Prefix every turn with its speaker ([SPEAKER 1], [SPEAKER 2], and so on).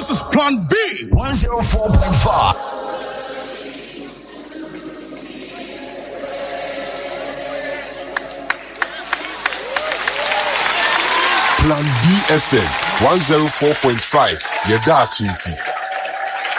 [SPEAKER 1] This is Plan B 104.5.
[SPEAKER 2] Plan B FM 104.5. Yeda Chinti.